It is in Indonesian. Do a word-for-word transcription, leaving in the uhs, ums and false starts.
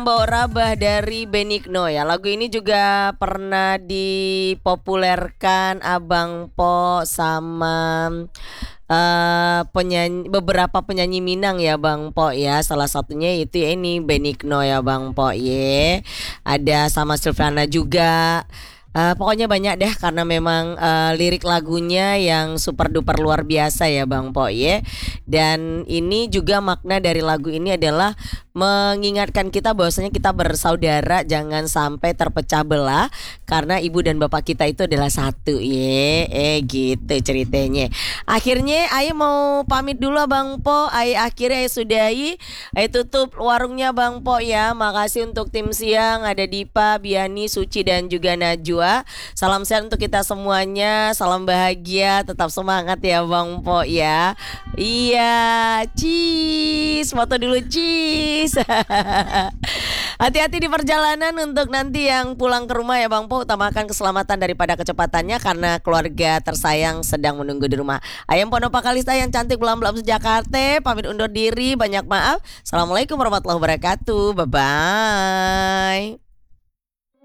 Mbok Rabah dari Benigno ya. Lagu ini juga pernah dipopulerkan Abang Po sama eh penyanyi beberapa penyanyi Minang ya Bang Po ya. Salah satunya itu ya ini Benigno ya Bang Po ye. Ada sama Silvana juga. Eh, pokoknya banyak deh karena memang eh, lirik lagunya yang super duper luar biasa ya Bang Po ye. Dan ini juga makna dari lagu ini adalah mengingatkan kita bahwasanya kita bersaudara, jangan sampai terpecah belah karena ibu dan bapak kita itu adalah satu ye. Eh gitu ceritanya. Akhirnya Ayo mau pamit dulu Bang Po. Ayo akhirnya Ayo sudahi. Ayo tutup warungnya Bang Po ya. Makasih untuk tim siang, ada Dipa, Biani, Suci dan juga Najwa. Salam sehat untuk kita semuanya. Salam bahagia, tetap semangat ya Bang Po ya. Iya, cheese. Foto dulu cheese. Hati-hati di perjalanan untuk nanti yang pulang ke rumah ya Bang Po. Utamakan keselamatan daripada kecepatannya karena keluarga tersayang sedang menunggu di rumah. Ayam Pondopak Kalista yang cantik belam-belam sejakarta pamit undur diri. Banyak maaf. Assalamualaikum warahmatullahi wabarakatuh. Bye-bye.